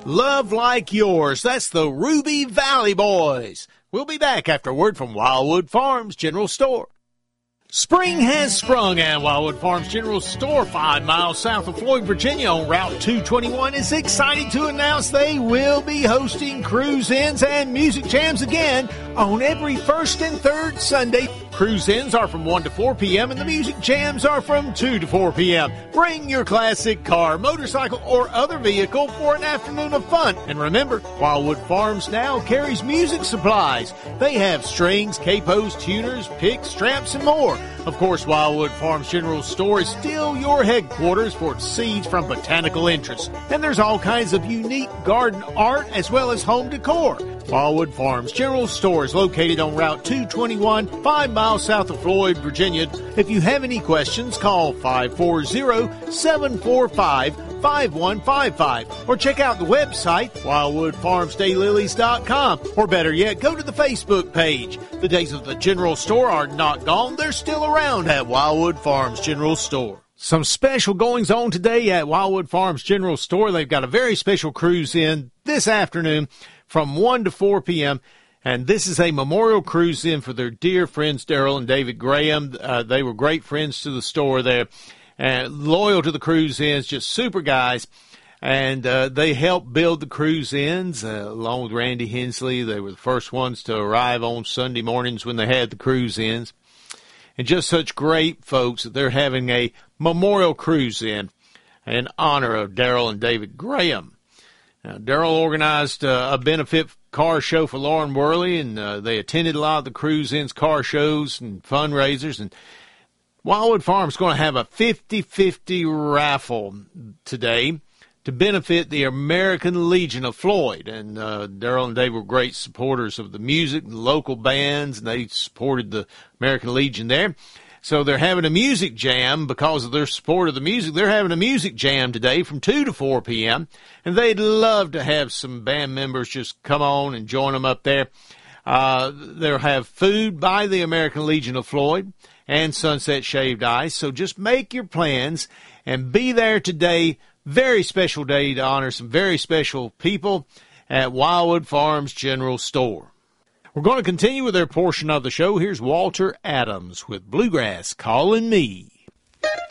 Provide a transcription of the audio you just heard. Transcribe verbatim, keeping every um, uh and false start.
Love Like Yours. That's the Ruby Valley Boys. We'll be back after a word from Wildwood Farms General Store. Spring has sprung, and Wildwood Farms General Store, five miles south of Floyd, Virginia, on Route two twenty-one, is excited to announce they will be hosting cruise-ins and music jams again on every first and third Sunday. Cruise-ins are from one to four p.m. and the music jams are from two to four p.m. Bring your classic car, motorcycle, or other vehicle for an afternoon of fun. And remember, Wildwood Farms now carries music supplies. They have strings, capos, tuners, picks, straps, and more. Of course, Wildwood Farms General Store is still your headquarters for seeds from botanical interest. And there's all kinds of unique garden art as well as home decor. Wildwood Farms General Store is located on Route two twenty-one, five miles south of Floyd, Virginia. If you have any questions, call five four zero, seven four five, five one five five or check out the website, wildwood farms daylilies dot com. Or better yet, go to the Facebook page. The days of the General Store are not gone. They're still around at Wildwood Farms General Store. Some special goings on today at Wildwood Farms General Store. They've got a very special cruise in this afternoon from one to four p.m., and this is a memorial cruise in for their dear friends Daryl and David Graham. Uh, they were great friends to the store there, and loyal to the cruise ins, just super guys. And uh, they helped build the cruise ins uh, along with Randy Hensley. They were the first ones to arrive on Sunday mornings when they had the cruise ins. And just such great folks that they're having a memorial cruise in in honor of Daryl and David Graham. Now, Daryl organized uh, a benefit car show for Lauren Worley, and uh, they attended a lot of the cruise-ins car shows and fundraisers. And Wildwood Farms is going to have a fifty-fifty raffle today to benefit the American Legion of Floyd. And uh, Daryl and Dave were great supporters of the music and local bands, and they supported the American Legion there. So they're having a music jam because of their support of the music. They're having a music jam today from two to four p.m., and they'd love to have some band members just come on and join them up there. Uh, they'll have food by the American Legion of Floyd and Sunset Shaved Ice. So just make your plans and be there today. Very special day to honor some very special people at Wildwood Farms General Store. We're going to continue with their portion of the show. Here's Walter Adams with Bluegrass Calling Me.